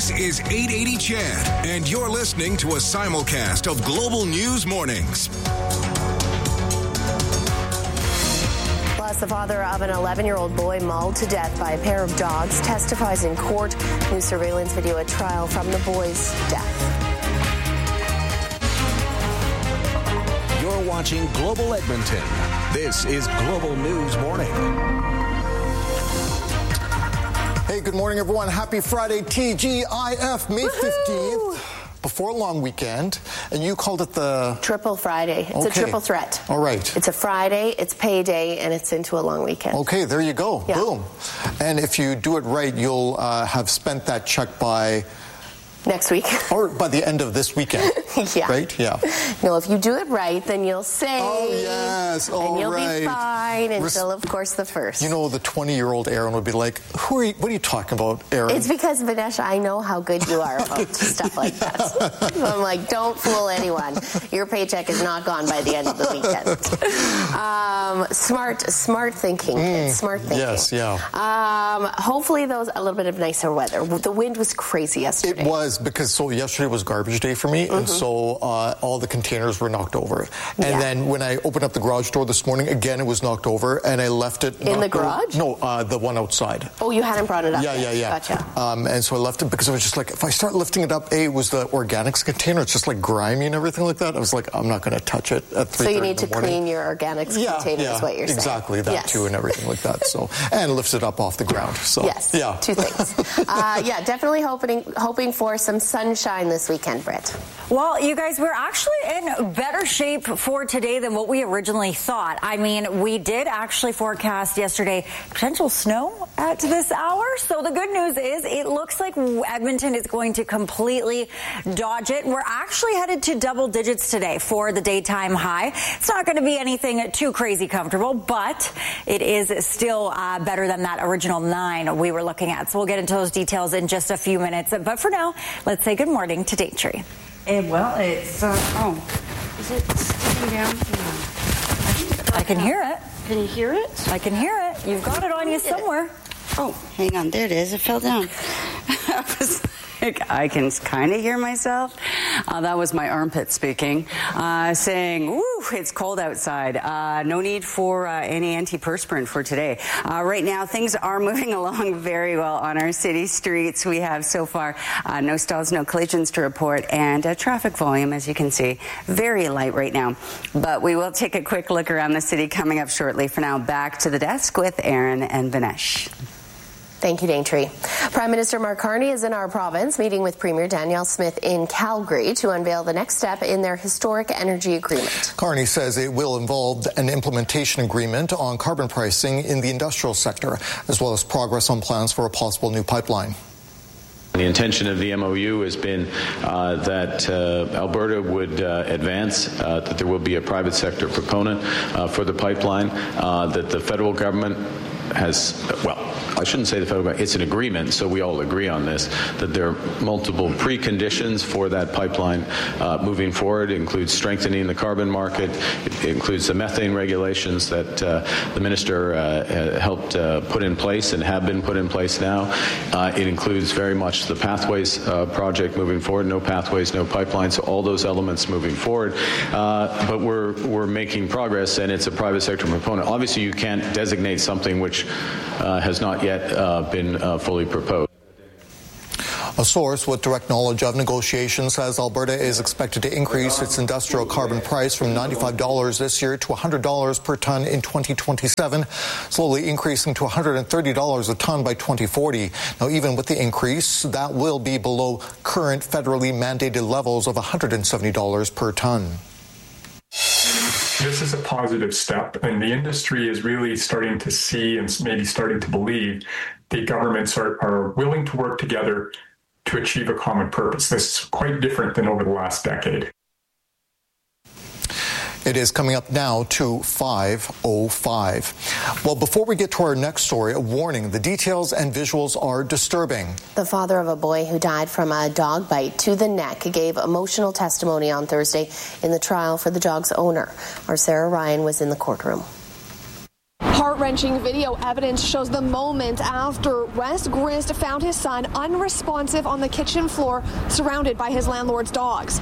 This is 880 Chad, and you're listening to a simulcast of Global News Mornings. Plus, the father of an 11-year-old boy mauled to death by a pair of dogs testifies in court. New surveillance video at trial from the boy's death. You're watching Global Edmonton. This is Global News Morning. Hey, good morning, everyone. Happy Friday, TGIF, May 15th. Before a long weekend, and you called it the... Triple Friday. It's a triple threat. All right. It's a Friday, it's payday, and it's into a long weekend. Okay, there you go. Yeah. Boom. And if you do it right, you'll have spent that check by... Next week. Or by the end of this weekend. Yeah. Right? Yeah. No, if you do it right, then you'll save. Oh, yes. And you'll be fine until, of course, the first. You know, the 20-year-old Aaron would be like, what are you talking about, Aaron? It's because, Vanessa, I know how good you are about stuff like that. So I'm like, don't fool anyone. Your paycheck is not gone by the end of the weekend. Smart thinking. It's smart thinking. Yes, yeah. Hopefully, a little bit of nicer weather. The wind was crazy yesterday. It was, because yesterday was garbage day for me, and so all the containers were knocked over. And then when I opened up the garage door this morning, again, it was knocked over, and I left it... In the garage? No, the one outside. Oh, you hadn't brought it up yet. Yeah. Gotcha. And so I left it because it was just like, if I start lifting it up, it was the organics container. It's just like grimy and everything like that. I was like, I'm not going to touch it at 3:30 So you need to clean your organics container is what you're saying. Exactly, that too, and everything like that. So, and lift it up off the ground. So, yes, two things. Definitely hoping for some sunshine this weekend, Britt. Well, you guys, we're actually in better shape for today than what we originally thought. I mean, we did actually forecast yesterday potential snow at this hour. So the good news is it looks like Edmonton is going to completely dodge it. We're actually headed to double digits today for the daytime high. It's not going to be anything too crazy comfortable, but it is still better than that original 9 we were looking at. So we'll get into those details in just a few minutes. But for now, let's say good morning to Daintree. It's, is it sitting down? I can hear it. Can you hear it? I can hear it. You've got it on you somewhere. Oh, hang on. There it is. It fell down. I can kind of hear myself. That was my armpit speaking, saying, "Woo, it's cold outside." No need for any antiperspirant for today. Right now, things are moving along very well on our city streets. We have so far no stalls, no collisions to report, and traffic volume, as you can see, very light right now. But we will take a quick look around the city coming up shortly. For now, back to the desk with Aaron and Vinesh. Thank you, Daintree. Prime Minister Mark Carney is in our province, meeting with Premier Danielle Smith in Calgary to unveil the next step in their historic energy agreement. Carney says it will involve an implementation agreement on carbon pricing in the industrial sector, as well as progress on plans for a possible new pipeline. The intention of the MOU has been that Alberta would advance that there will be a private sector proponent for the pipeline, that the federal government has, I shouldn't say the federal government, it's an agreement, so we all agree on this, that there are multiple preconditions for that pipeline moving forward. It includes strengthening the carbon market. It includes the methane regulations that the minister helped put in place and have been put in place now. It includes very much the Pathways project moving forward. No pathways, no pipelines, so all those elements moving forward. But we're making progress, and it's a private sector component. Obviously, you can't designate something which has not yet been fully proposed. A source with direct knowledge of negotiations says Alberta is expected to increase its industrial carbon price from $95 this year to $100 per ton in 2027, slowly increasing to $130 a ton by 2040. Now, even with the increase, that will be below current federally mandated levels of $170 per ton. This is a positive step, and the industry is really starting to see and maybe starting to believe the governments are willing to work together to achieve a common purpose. This is quite different than over the last decade. It is coming up now to 5:05. Well, before we get to our next story, a warning. The details and visuals are disturbing. The father of a boy who died from a dog bite to the neck gave emotional testimony on Thursday in the trial for the dog's owner. Our Sarah Ryan was in the courtroom. Heart-wrenching video evidence shows the moment after Wes Grist found his son unresponsive on the kitchen floor, surrounded by his landlord's dogs.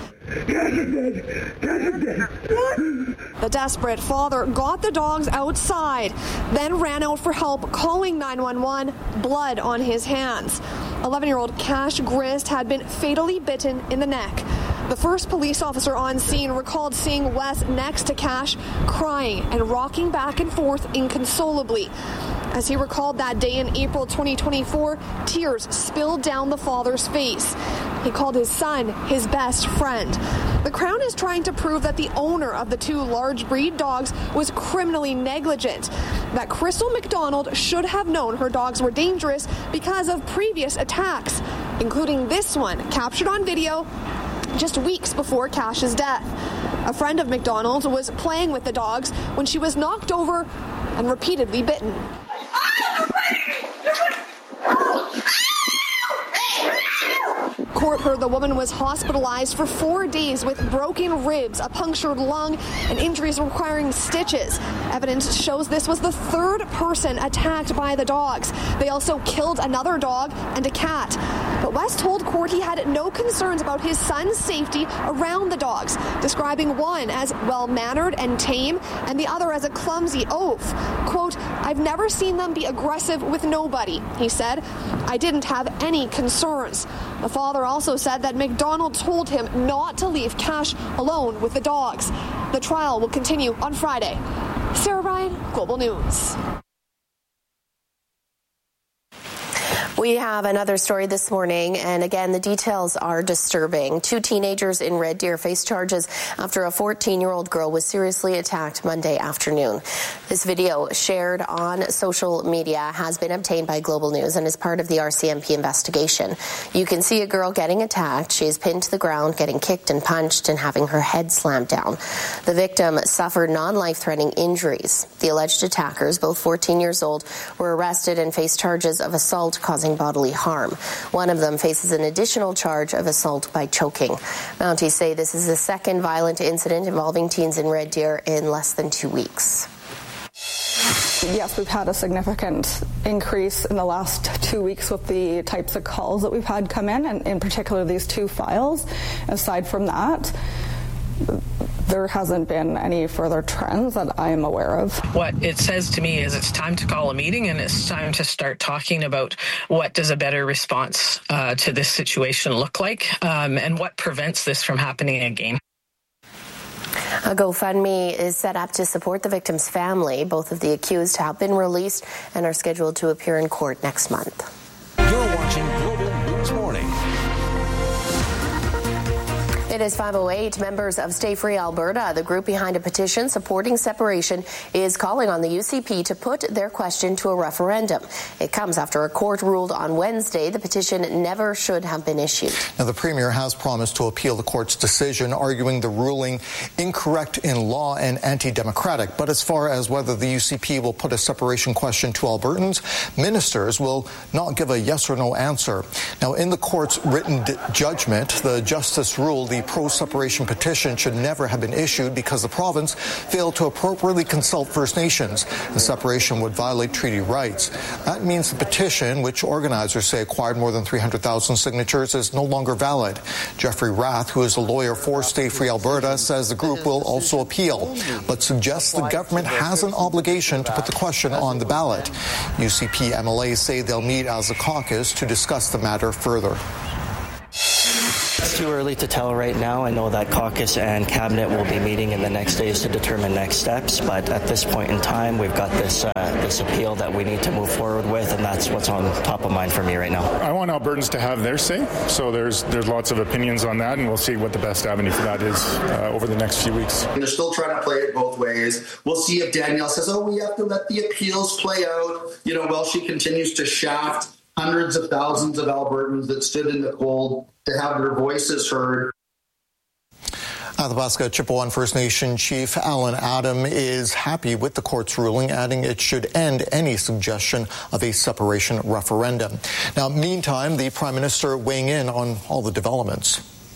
The desperate father got the dogs outside, then ran out for help, calling 911, blood on his hands. 11-year-old Cash Grist had been fatally bitten in the neck. The first police officer on scene recalled seeing Wes next to Cash, crying and rocking back and forth inconsolably. As he recalled that day in April 2024, tears spilled down the father's face. He called his son his best friend. The Crown is trying to prove that the owner of the two large breed dogs was criminally negligent, that Crystal McDonald should have known her dogs were dangerous because of previous attacks, including this one captured on video just weeks before Cash's death. A friend of McDonald's was playing with the dogs when she was knocked over and repeatedly bitten. Court heard the woman was hospitalized for 4 days with broken ribs, a punctured lung, and injuries requiring stitches. Evidence shows this was the third person attacked by the dogs. They also killed another dog and a cat. But Wes told court he had no concerns about his son's safety around the dogs, describing one as well-mannered and tame and the other as a clumsy oaf. Quote, "I've never seen them be aggressive with nobody," he said. "I didn't have any concerns." The father also said that McDonald told him not to leave Cash alone with the dogs. The trial will continue on Friday. Sarah Ryan, Global News. We have another story this morning, and again, the details are disturbing. 2 teenagers in Red Deer face charges after a 14-year-old girl was seriously attacked Monday afternoon. This video shared on social media has been obtained by Global News and is part of the RCMP investigation. You can see a girl getting attacked. She is pinned to the ground, getting kicked and punched, and having her head slammed down. The victim suffered non-life-threatening injuries. The alleged attackers, both 14 years old, were arrested and face charges of assault causing bodily harm. One of them faces an additional charge of assault by choking. Mounties say this is the second violent incident involving teens in Red Deer in less than 2 weeks. Yes, we've had a significant increase in the last 2 weeks with the types of calls that we've had come in, and in particular these 2 files. Aside from that, there hasn't been any further trends that I am aware of. What it says to me is it's time to call a meeting, and it's time to start talking about what does a better response to this situation look like, and what prevents this from happening again. A GoFundMe is set up to support the victim's family. Both of the accused have been released and are scheduled to appear in court next month. You're watching Global News Morning. It is 5:08. Members of Stay Free Alberta, the group behind a petition supporting separation, is calling on the UCP to put their question to a referendum. It comes after a court ruled on Wednesday the petition never should have been issued. Now, the Premier has promised to appeal the court's decision, arguing the ruling incorrect in law and anti-democratic. But as far as whether the UCP will put a separation question to Albertans, ministers will not give a yes or no answer. Now, in the court's written judgment, the justice ruled the pro-separation petition should never have been issued because the province failed to appropriately consult First Nations. The separation would violate treaty rights. That means the petition, which organizers say acquired more than 300,000 signatures, is no longer valid. Jeffrey Rath, who is a lawyer for Stay Free Alberta, says the group will also appeal, but suggests the government has an obligation to put the question on the ballot. UCP MLAs say they'll meet as a caucus to discuss the matter further. It's too early to tell right now. I know that caucus and cabinet will be meeting in the next days to determine next steps, but at this point in time, we've got this appeal that we need to move forward with, and that's what's on top of mind for me right now. I want Albertans to have their say, so there's lots of opinions on that, and we'll see what the best avenue for that is over the next few weeks. They're still trying to play it both ways. We'll see if Danielle says, we have to let the appeals play out, while she continues to shaft hundreds of thousands of Albertans that stood in the cold to have their voices heard. Athabasca Chippewa First Nation Chief Alan Adam is happy with the court's ruling, adding it should end any suggestion of a separation referendum. Now, meantime, the Prime Minister weighing in on all the developments.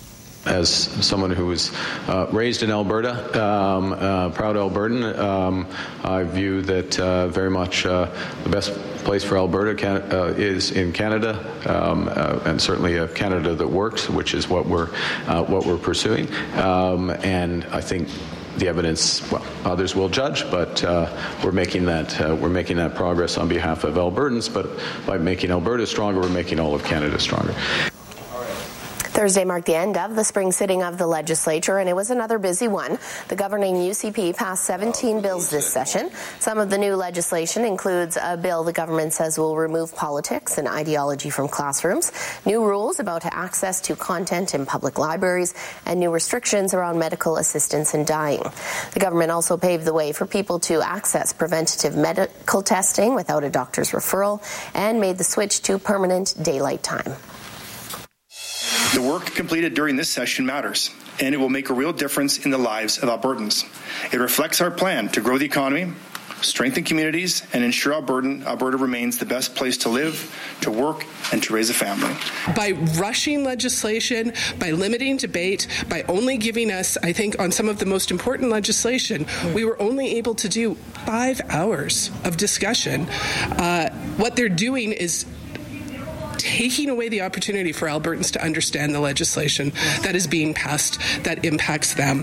as someone who was raised in Alberta, proud Albertan, I view that very much the best place for Alberta is in Canada, and certainly a Canada that works, which is what we're pursuing. And I think the evidence, well, others will judge, but we're making that progress on behalf of Albertans. But by making Alberta stronger, we're making all of Canada stronger. Thursday marked the end of the spring sitting of the legislature, and it was another busy one. The governing UCP passed 17 bills this session. Some of the new legislation includes a bill the government says will remove politics and ideology from classrooms, new rules about access to content in public libraries, and new restrictions around medical assistance in dying. The government also paved the way for people to access preventative medical testing without a doctor's referral and made the switch to permanent daylight time. The work completed during this session matters, and it will make a real difference in the lives of Albertans. It reflects our plan to grow the economy, strengthen communities, and ensure Alberta remains the best place to live, to work, and to raise a family. By rushing legislation, by limiting debate, by only giving us, I think, on some of the most important legislation, we were only able to do 5 hours of discussion. What they're doing is taking away the opportunity for Albertans to understand the legislation that is being passed that impacts them.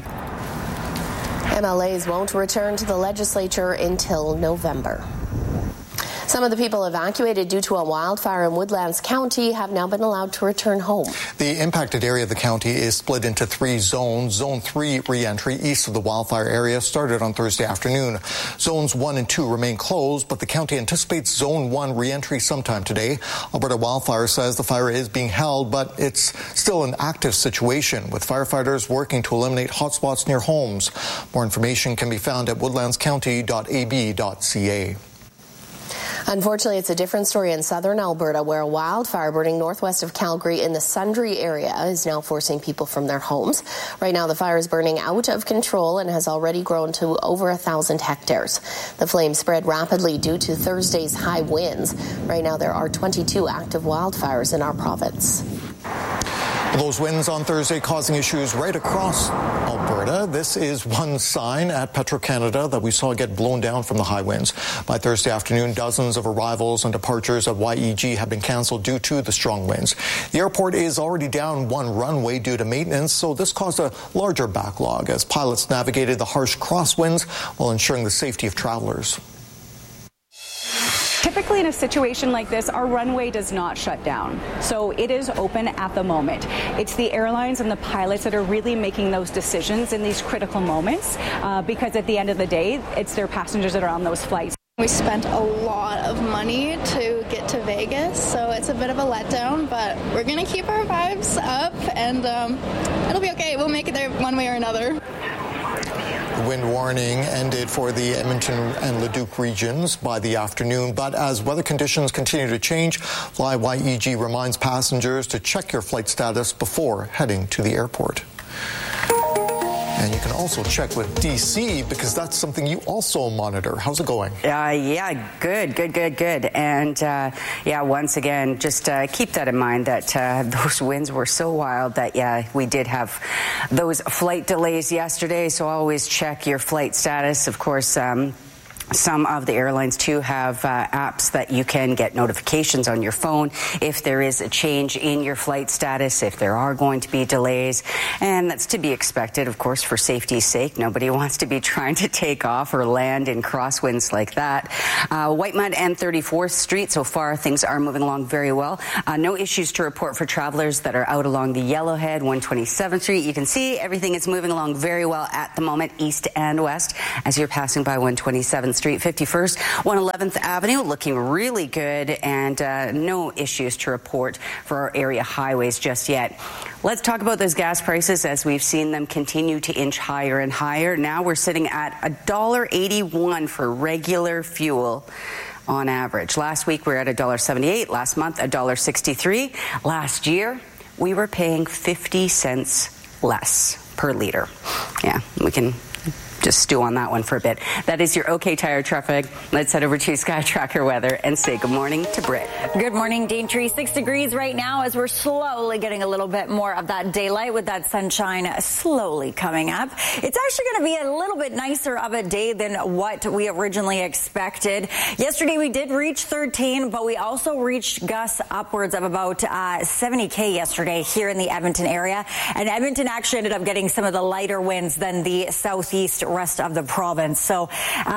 MLAs won't return to the legislature until November. Some of the people evacuated due to a wildfire in Woodlands County have now been allowed to return home. The impacted area of the county is split into 3 zones. Zone 3 re-entry east of the wildfire area started on Thursday afternoon. Zones 1 and 2 remain closed, but the county anticipates Zone 1 re-entry sometime today. Alberta Wildfire says the fire is being held, but it's still an active situation, with firefighters working to eliminate hotspots near homes. More information can be found at woodlandscounty.ab.ca. Unfortunately, it's a different story in southern Alberta, where a wildfire burning northwest of Calgary in the Sundre area is now forcing people from their homes. Right now, the fire is burning out of control and has already grown to over 1,000 hectares. The flames spread rapidly due to Thursday's high winds. Right now, there are 22 active wildfires in our province. Those winds on Thursday causing issues right across Alberta. This is one sign at Petro-Canada that we saw get blown down from the high winds. By Thursday afternoon, dozens of arrivals and departures at YEG have been cancelled due to the strong winds. The airport is already down 1 runway due to maintenance, so this caused a larger backlog as pilots navigated the harsh crosswinds while ensuring the safety of travelers. Typically in a situation like this, our runway does not shut down. So it is open at the moment. It's the airlines and the pilots that are really making those decisions in these critical moments because at the end of the day, it's their passengers that are on those flights. We spent a lot of money to get to Vegas, so it's a bit of a letdown, but we're going to keep our vibes up and it'll be okay. We'll make it there one way or another. The wind warning ended for the Edmonton and Leduc regions by the afternoon, but as weather conditions continue to change, FlyYEG reminds passengers to check your flight status before heading to the airport. And you can also check with DC because that's something you also monitor. How's it going? Yeah, good. And once again, just keep that in mind that those winds were so wild that, we did have those flight delays yesterday. So always check your flight status. Of course, some of the airlines, too, have apps that you can get notifications on your phone if there is a change in your flight status, if there are going to be delays. And that's to be expected, of course, for safety's sake. Nobody wants to be trying to take off or land in crosswinds like that. Whitemud and 34th Street, so far things are moving along very well. No issues to report for travelers that are out along the Yellowhead, 127th Street. You can see everything is moving along very well at the moment, east and west, as you're passing by 127th Street, 51st, 111th Avenue, looking really good, and no issues to report for our area highways just yet. Let's talk about those gas prices as we've seen them continue to inch higher and higher. Now we're sitting at $1.81 for regular fuel on average. Last week we were at $1.78. Last month, $1.63. Last year, we were paying 50 cents less per liter. Yeah, we can just stew on that one for a bit. That is your OK Tire traffic. Let's head over to Sky Tracker weather and say good morning to Britt. Good morning, Daintree. 6 degrees right now as we're slowly getting a little bit more of that daylight with that sunshine slowly coming up. It's actually going to be a little bit nicer of a day than what we originally expected. Yesterday we did reach 13, but we also reached gusts upwards of about 70 yesterday here in the Edmonton area. And Edmonton actually ended up getting some of the lighter winds than the southeast rest of the province. So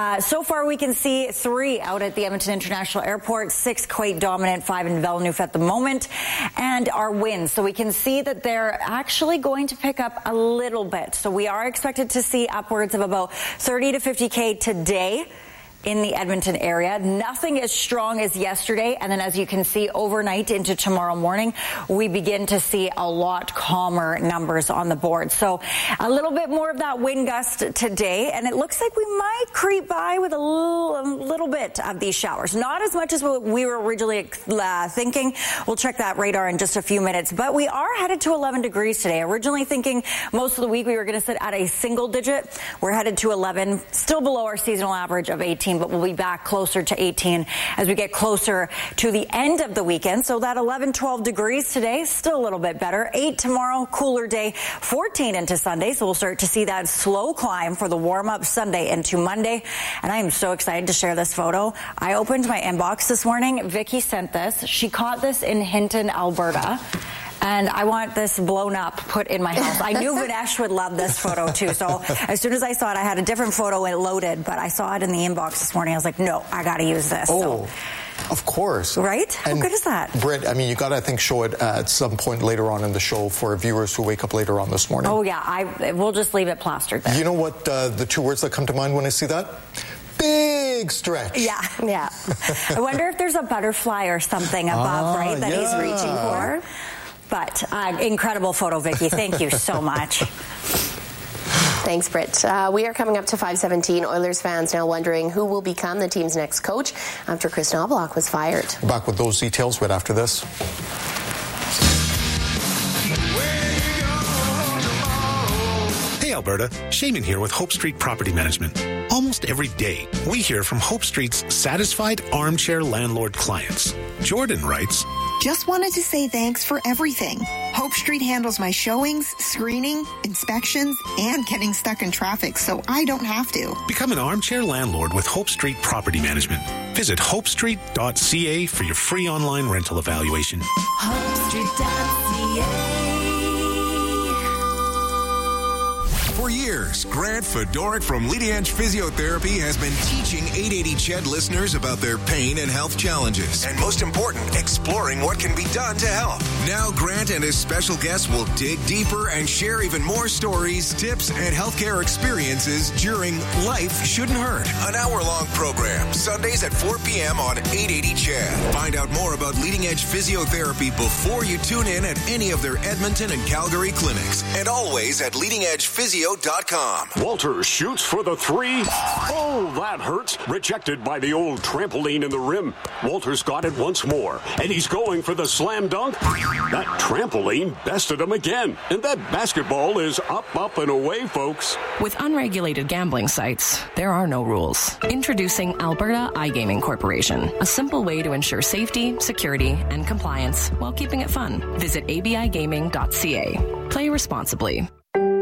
far we can see 3 out at the Edmonton International Airport, 6 quite dominant, 5 in Villeneuve at the moment, and our winds. So we can see that they're actually going to pick up a little bit. So we are expected to see upwards of about 30 to 50 today in the Edmonton area. Nothing as strong as yesterday. And then as you can see overnight into tomorrow morning, we begin to see a lot calmer numbers on the board. So a little bit more of that wind gust today. And it looks like we might creep by with a little bit of these showers. Not as much as we were originally thinking. We'll check that radar in just a few minutes. But we are headed to 11 degrees today. Originally thinking most of the week we were going to sit at a single digit. We're headed to 11, still below our seasonal average of 18. But we'll be back closer to 18 as we get closer to the end of the weekend. So that 11, 12 degrees today, still a little bit better. 8 tomorrow, cooler day, 14 into Sunday. So we'll start to see that slow climb for the warm-up Sunday into Monday. And I am so excited to share this photo. I opened my inbox this morning. Vicky sent this. She caught this in Hinton, Alberta. And I want this blown up, put in my house. I knew Vinesh would love this photo too. So as soon as I saw it, I had a different photo and it loaded, but I saw it in the inbox this morning. I was like, no, I got to use this. Oh, of course. Right? How good is that? Britt, I mean, you got to, I think, show it at some point later on in the show for viewers who wake up later on this morning. Oh, yeah. We'll just leave it plastered there. You know what the 2 words that come to mind when I see that? Big stretch. Yeah. I wonder if there's a butterfly or something above, right, that he's reaching for. But incredible photo, Vicky. Thank you so much. Thanks, Britt. We are coming up to 5:17. Oilers fans now wondering who will become the team's next coach after Chris Knoblauch was fired. Back with those details right after this. Hey, Alberta. Shaman here with Hope Street Property Management. Almost every day, we hear from Hope Street's satisfied armchair landlord clients. Jordan writes, just wanted to say thanks for everything. Hope Street handles my showings, screening, inspections, and getting stuck in traffic, so I don't have to. Become an armchair landlord with Hope Street Property Management. Visit hopestreet.ca for your free online rental evaluation. HopeStreet.ca. For years, Grant Fedoruk from Leading Edge Physiotherapy has been teaching 880 CHED listeners about their pain and health challenges. And most important, exploring what can be done to help. Now Grant and his special guests will dig deeper and share even more stories, tips, and healthcare experiences during Life Shouldn't Hurt, an hour-long program, Sundays at 4 p.m. on 880 CHED. Find out more about Leading Edge Physiotherapy before you tune in at any of their Edmonton and Calgary clinics, and always at leadingedgephysio.com. Walter shoots for the 3. Oh, that hurts. Rejected by the old trampoline in the rim. Walter's got it once more, and he's going for the slam dunk. That trampoline bested him again, and that basketball is up, and away, folks. With unregulated gambling sites, there are no rules. Introducing Alberta iGaming Corporation, a simple way to ensure safety, security, and compliance while keeping it fun. Visit abigaming.ca. Play responsibly.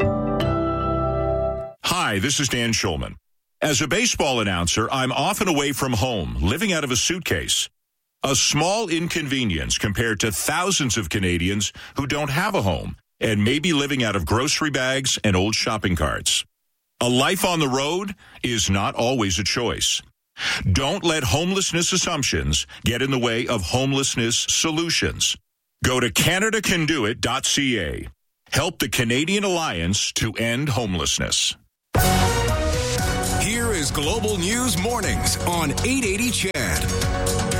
Hi, this is Dan Schulman. As a baseball announcer, I'm often away from home, living out of a suitcase. A small inconvenience compared to thousands of Canadians who don't have a home and may be living out of grocery bags and old shopping carts. A life on the road is not always a choice. Don't let homelessness assumptions get in the way of homelessness solutions. Go to CanadaCanDoIt.ca. Help the Canadian Alliance to end homelessness. Here is Global News Mornings on 880 CHED.